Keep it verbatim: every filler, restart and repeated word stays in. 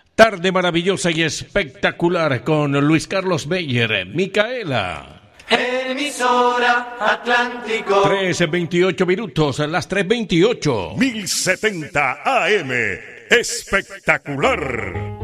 Tarde maravillosa y espectacular con Luis Carlos Beyer, Micaela. Emisora Atlántico. tres veintiocho minutos, las tres veintiocho. mil setenta A M. Espectacular.